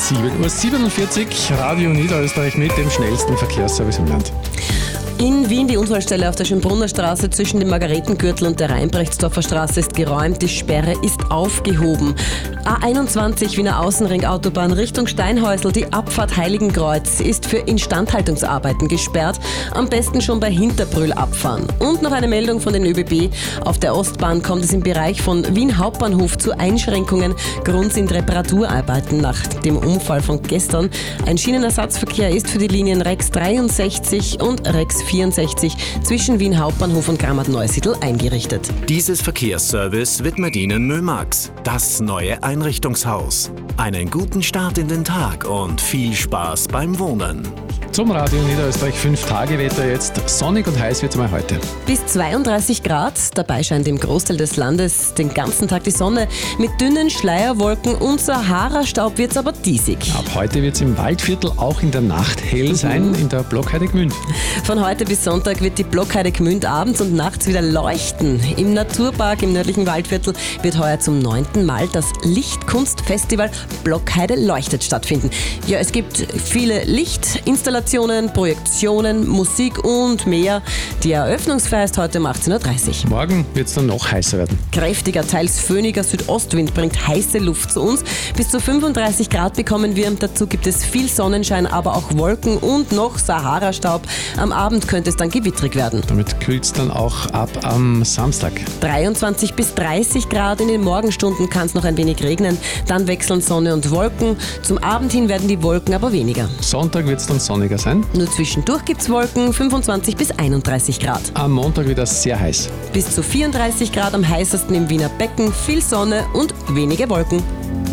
7:47 Uhr, Radio Niederösterreich mit dem schnellsten Verkehrsservice im Land. In Wien die Unfallstelle auf der Schönbrunner Straße zwischen dem Margaretengürtel und der Rheinbrechtsdorfer Straße ist geräumt. Die Sperre ist aufgehoben. A21 Wiener Außenring Autobahn Richtung Steinhäusl. Die Abfahrt Heiligenkreuz ist für Instandhaltungsarbeiten gesperrt. Am besten schon bei Hinterbrühl abfahren. Und noch eine Meldung von den ÖBB. Auf der Ostbahn kommt es im Bereich von Wien Hauptbahnhof zu Einschränkungen. Grund sind Reparaturarbeiten nach dem Unfall von gestern. Ein Schienenersatzverkehr ist für die Linien Rex 63 und Rex 64 zwischen Wien Hauptbahnhof und Grammat-Neusiedl eingerichtet. Dieses Verkehrsservice widmet Ihnen Mömax, das neue Einrichtungshaus. Einen guten Start in den Tag und viel Spaß beim Wohnen. Zum Radio Niederösterreich 5-Tage-Wetter jetzt. Sonnig und heiß wird es mal heute. Bis 32 Grad. Dabei scheint im Großteil des Landes den ganzen Tag die Sonne. Mit dünnen Schleierwolken und Sahara-Staub wird es aber diesig. Ab heute wird es im Waldviertel auch in der Nacht hell sein, in der Blockheide Gmünd. Von heute bis Sonntag wird die Blockheide Gmünd abends und nachts wieder leuchten. Im Naturpark im nördlichen Waldviertel wird heuer zum 9. Mal das Lichtkunstfestival Blockheide leuchtet stattfinden. Ja, es gibt viele Lichtinstallationen, Projektionen, Musik und mehr. Die Eröffnungsfeier ist heute um 18:30 Uhr. Morgen wird es dann noch heißer werden. Kräftiger, teils föhniger Südostwind bringt heiße Luft zu uns. Bis zu 35 Grad bekommen wir. Dazu gibt es viel Sonnenschein, aber auch Wolken und noch Sahara-Staub. Am Abend könnte es dann gewittrig werden. Damit kühlt es dann auch ab am Samstag. 23 bis 30 Grad. In den Morgenstunden kann es noch ein wenig regnen. Dann wechseln Sonne und Wolken. Zum Abend hin werden die Wolken aber weniger. Sonntag wird es dann sonniger sein. Nur zwischendurch gibt es Wolken, 25 bis 31 Grad. Am Montag wieder sehr heiß. Bis zu 34 Grad am heißesten im Wiener Becken, viel Sonne und wenige Wolken.